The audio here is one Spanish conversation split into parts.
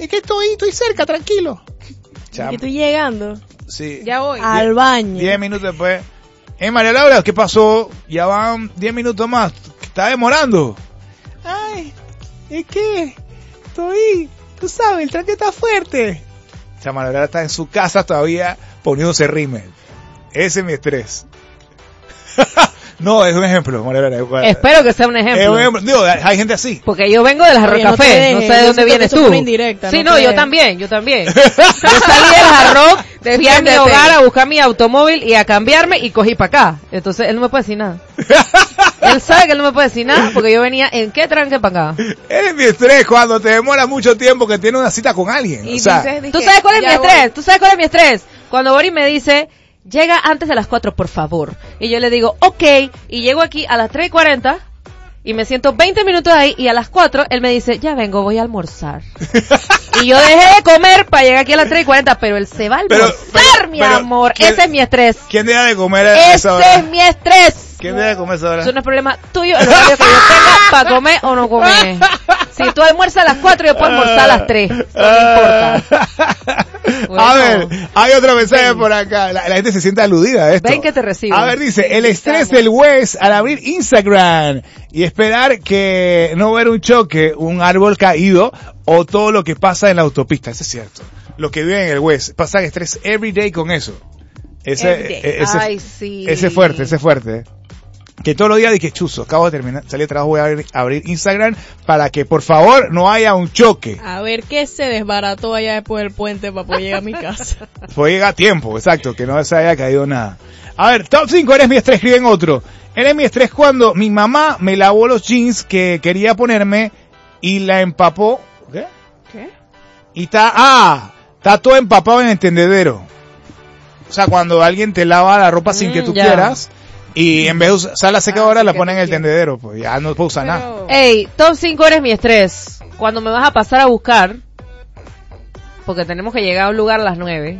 es que estoy cerca, tranquilo. Es que estoy llegando. Sí. Ya voy. Al baño. 10 minutos después. María Laura, ¿qué pasó? Ya van 10 minutos más. Está demorando. Ay, es que tú sabes, el tranque está fuerte. O sea, María Laura está en su casa todavía poniéndose rímel. Ese es mi estrés. No, es un ejemplo, María Laura. Espero que sea un ejemplo. Es un ejemplo. Digo, hay gente así. Porque yo vengo de las Jarro Café, no sé de dónde vienes tú. Sí, no, yo también. Yo salí del Jarro, fui a mi hogar a buscar mi automóvil y a cambiarme y cogí para acá. Entonces él no me puede decir nada. Él sabe que él no me puede decir nada porque yo venía en qué tranque para acá. Es mi estrés cuando te demora mucho tiempo que tienes una cita con alguien. Y o sea, dices, ¿Tú sabes cuál es mi estrés? ¿Tú sabes cuál es mi estrés? Cuando Boris me dice, llega antes de las 4, por favor. Y yo le digo, ok, y llego aquí a las 3:40 y me siento 20 minutos ahí y a las 4 él me dice, ya vengo, voy a almorzar. Y yo dejé de comer para llegar aquí a las 3:40, pero él se va a almorzar, mi amor. Ese es mi estrés. ¿Quién deja de comer a esa hora? Ese es mi estrés. ¿Quién deja de comer a esa hora? Eso no es problema tuyo, el horario que yo tenga para comer o no comer. Si tú almuerzas a las 4, yo puedo almorzar a las 3. No me importa. Bueno, a ver, hay otro mensaje por acá. La gente se siente aludida a esto. Ven que te recibo. A ver, dice, el estrés del Wes al abrir Instagram y esperar que no ver un choque, un árbol caído o todo lo que pasa en la autopista. Eso es cierto. Lo que viven en el Wes, pasan estrés every day con eso. Ay, sí. Ese es fuerte. Que todos los días dije, chuzo, acabo de terminar, salí de trabajo, voy a abrir Instagram para que por favor no haya un choque. A ver qué se desbarató allá después del puente para poder llegar a mi casa. Pues llega a tiempo, exacto, que no se haya caído nada. A ver, top 5, eres mi estrés, escriben otro. Eres mi estrés cuando mi mamá me lavó los jeans que quería ponerme y la empapó. ¿Qué? Y está todo empapado en el tendedero. O sea, cuando alguien te lava la ropa sin que tú quieras. Y en vez de usar la secadora, la ponen en el tendedero, pues ya no puedo usar nada. Ey, top 5 eres mi estrés. Cuando me vas a pasar a buscar, porque tenemos que llegar a un lugar a las 9.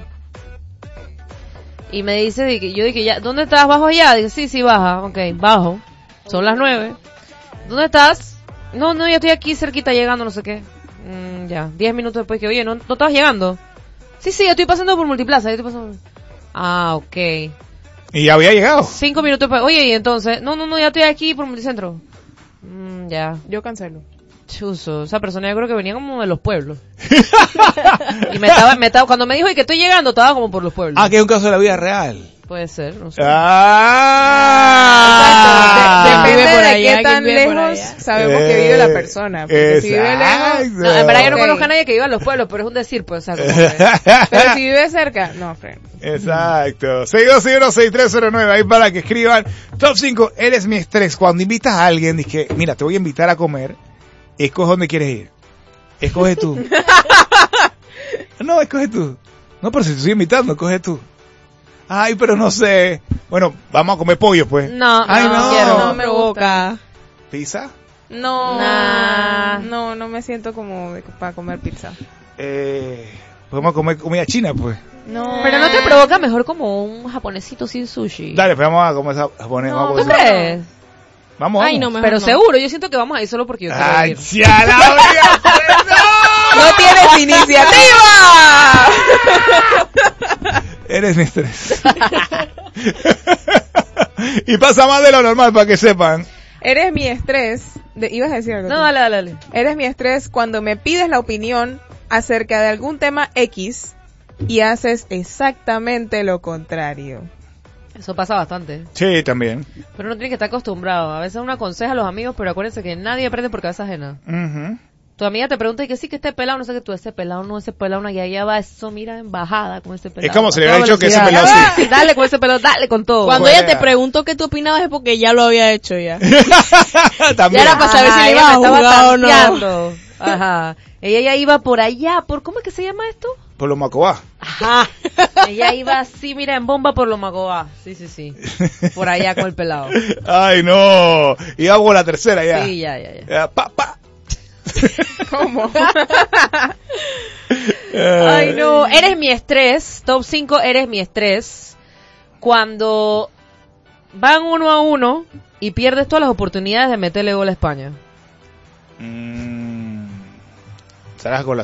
Y me dice, yo dije, ya, ¿dónde estás? ¿Bajo allá? Dije, sí, baja. Ok, bajo. Son las 9. ¿Dónde estás? No, ya estoy aquí cerquita llegando, no sé qué. Ya, 10 minutos después que, oye, ¿no estabas llegando? Sí, yo estoy pasando por Multiplaza. Ok. Y ya había llegado. 5 minutos después. Oye, y entonces, no, ya estoy aquí por Multicentro. Ya. Yo cancelo. Chuzo, esa persona yo creo que venía como de los pueblos. Y me estaba, cuando me dijo que estoy llegando, estaba como por los pueblos. Que es un caso de la vida real. Puede ser, no sé. Depende de qué tan lejos sabemos que vive la persona. Porque si vive lejos... No, en verdad yo no conozco a nadie que viva en los pueblos, pero es un decir, pues, o sea, como que... Pero si vive cerca, no, friend. Exacto. 621-6309, ahí para que escriban. Top 5, eres mi estrés. Cuando invitas a alguien, dije, mira, te voy a invitar a comer, escoge dónde quieres ir. Escoge tú. No, escoge tú. No, pero si te estoy invitando, escoge tú. Ay, pero no sé. Bueno, vamos a comer pollo, pues. No, no me provoca. ¿Pizza? No me siento como para comer pizza. Podemos comer comida china, pues. No. Pero no te provoca mejor como un japonesito sin sushi. Dale, pues vamos a comer japonés. No, ¿tú crees? Vamos. Ay, no, mejor pero no. Seguro, yo siento que vamos ahí solo porque yo quiero ir. ¡Ya la ¡No tienes iniciativa! Eres mi estrés. Y pasa más de lo normal para que sepan. Eres mi estrés. ¿Ibas a decir algo? No, dale. Eres mi estrés cuando me pides la opinión acerca de algún tema X y haces exactamente lo contrario. Eso pasa bastante. Sí, también. Pero uno tiene que estar acostumbrado. A veces uno aconseja a los amigos, pero acuérdense que nadie aprende por cabeza ajena. Uh-huh. Tu amiga te pregunta y que sí, que esté pelado, no sé qué tú, ese pelado, y allá va eso, mira, en bajada con ese pelado. Es como si le hubiera dicho que ese pelado sí. Dale con ese pelado, dale con todo. Cuando ella te preguntó qué tú opinabas es porque ya lo había hecho ya. También. Ya era para saber si le iba a jugar o no. Ajá. Ella ya iba por allá, ¿cómo es que se llama esto? Por los Macobá. Ajá. Ella iba así, mira, en bomba por los Macobá. Sí. Por allá con el pelado. Ay, no. Y hago la tercera ya. Sí, ya. Pa. ¿Cómo? Ay, no. Eres mi estrés. Top 5, eres mi estrés. Cuando van 1-1 y pierdes todas las oportunidades de meterle gol a España. Serás con la